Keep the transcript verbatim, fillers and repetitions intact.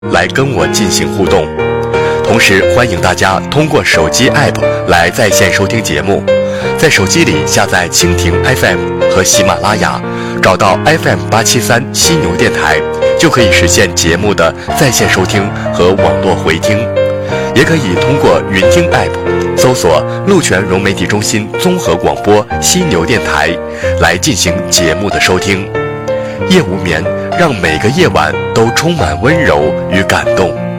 来跟我进行互动。同时欢迎大家通过手机 app 来在线收听节目，在手机里下载蜻蜓 F M 和喜马拉雅，找到 F M 八七三犀牛电台，就可以实现节目的在线收听和网络回听。也可以通过云听 app 搜索鹿泉融媒体中心综合广播犀牛电台来进行节目的收听。夜无眠，让每个夜晚都充满温柔与感动。